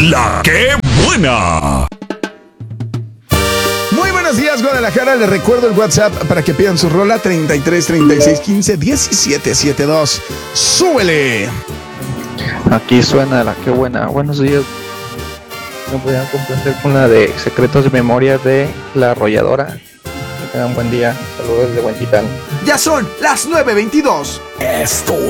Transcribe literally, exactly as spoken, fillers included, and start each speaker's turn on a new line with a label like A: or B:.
A: La que buena.
B: Muy buenos días, Guadalajara. Les recuerdo el WhatsApp para que pidan su rola: treinta y tres, treinta y seis, quince, diecisiete, setenta y dos. ¡Súbele!
C: Aquí suena La que buena. Buenos días. Me podrían complacer con la de Secretos de Memoria de La Arrolladora. Que tengan buen día. Saludos de Buen Titán.
B: Ya son las nueve veintidós.
A: Esto